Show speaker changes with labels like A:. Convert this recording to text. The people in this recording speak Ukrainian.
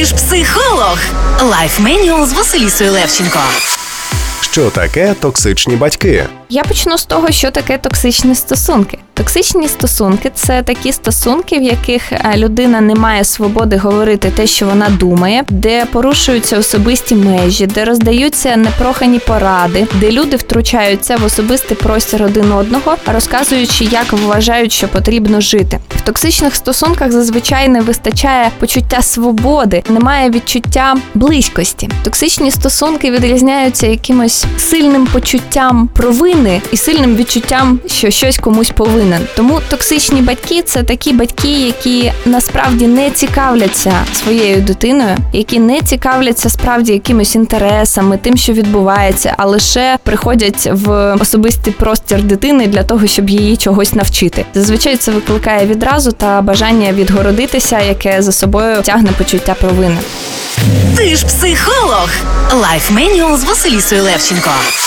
A: Ти ж психолог. Лайф Менюал з Василісою Левченко.
B: Що таке токсичні батьки?
C: Я почну з того, що таке токсичні стосунки. Токсичні стосунки – це такі стосунки, в яких людина не має свободи говорити те, що вона думає, де порушуються особисті межі, де роздаються непрохані поради, де люди втручаються в особистий простір один одного, розказуючи, як вважають, що потрібно жити. В токсичних стосунках зазвичай не вистачає почуття свободи, немає відчуття близькості. Токсичні стосунки відрізняються якимось сильним почуттям провини і сильним відчуттям, що щось комусь повинен. Тому токсичні батьки – це такі батьки, які насправді не цікавляться своєю дитиною, які не цікавляться справді якимись інтересами, тим, що відбувається, а лише приходять в особистий простір дитини для того, щоб її чогось навчити. Зазвичай це викликає відразу та бажання відгородитися, яке за собою тягне почуття провини.
A: Ти ж психолог. Лайф Менюал з Василісою Левченко.